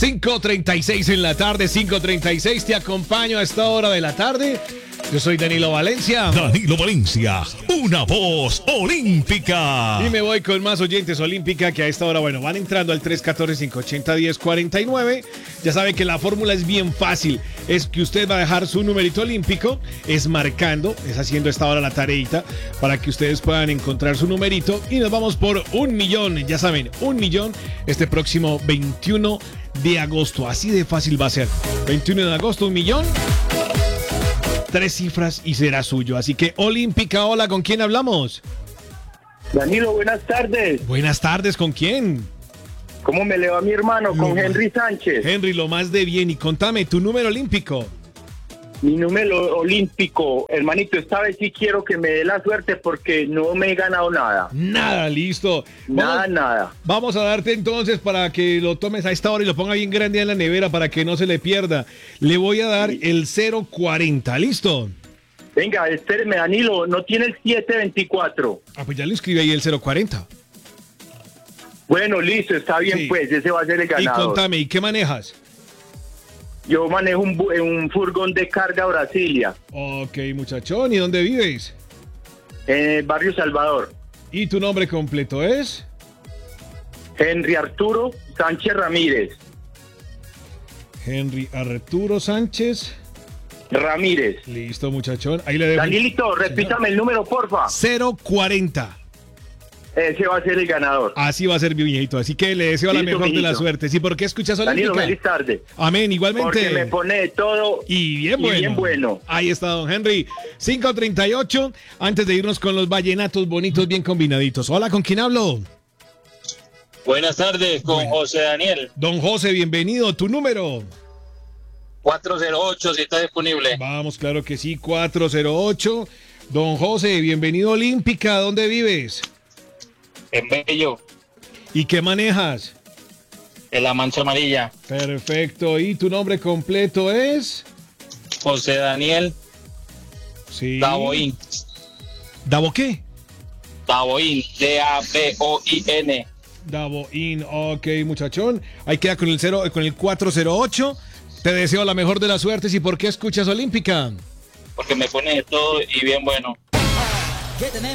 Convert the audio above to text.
5:36 en la tarde, 5:36. Te acompaño a esta hora de la tarde. Yo soy Danilo Valencia. Danilo Valencia, una voz olímpica. Y me voy con más oyentes olímpica que a esta hora, bueno, van entrando al 314-580-1049. Ya saben que la fórmula es bien fácil. Es que usted va a dejar su numerito olímpico, es marcando, es haciendo esta hora la tareita para que ustedes puedan encontrar su numerito. Y nos vamos por 1.000.000, ya saben, 1.000.000 este próximo 21 de agosto. Así de fácil va a ser. 21 de agosto, 1.000.000. 3 cifras y será suyo. Así que olímpica, hola, ¿con quién hablamos? Danilo, buenas tardes. Buenas tardes, ¿con quién? ¿Cómo me le va mi hermano? Con Henry Sánchez. Henry, lo más de bien. Y contame, tu número olímpico. Mi número olímpico, hermanito, esta vez sí quiero que me dé la suerte porque no me he ganado nada. Nada, listo. Nada. Vamos a darte entonces para que lo tomes a esta hora y lo ponga bien grande en la nevera para que no se le pierda. Le voy a dar el 040, ¿listo? Venga, espéreme, Danilo, ¿no tiene el 724? Ah, pues ya le escribí ahí el 040. Bueno, listo, está bien, Sí. pues, ese va a ser el Y ganador. contame, ¿y qué manejas? Yo manejo un furgón de carga Brasilia, Ok, muchachón, ¿y dónde vives? en el barrio Salvador. ¿Y tu nombre completo es? Henry Arturo Sánchez Ramírez. Henry Arturo Sánchez. Ramírez. Listo, muchachón. Ahí le dejo. Danilito, repítame el número, porfa. 040. Ese va a ser el ganador. Así va a ser, mi viejito. Así que le deseo la Listo, mejor de la mijito. suerte. ¿Sí? ¿Por qué escuchas Danilo, Olímpica? feliz tarde. Amén, igualmente. Porque me pone de todo Y bien bueno. Ahí está, don Henry. 5:38. Antes de irnos con los vallenatos bonitos, bien combinaditos. Hola, ¿con quién hablo? Buenas tardes, con José Daniel. Don José, bienvenido. ¿Tu número? 408, si está disponible. Vamos, claro que sí. 408. Don José, bienvenido a Olímpica. ¿Dónde vives? En Bello, ¿Y qué manejas? en la Mancha Amarilla. Perfecto. ¿Y tu nombre completo es? José Daniel Sí. Daboín. ¿Davo qué? Daboín, D-A-B-O-I-N. Davoin, ok, muchachón. Ahí queda con el 408. Te deseo la mejor de las suertes. ¿Y por qué escuchas Olímpica? Porque me pone de todo y bien bueno.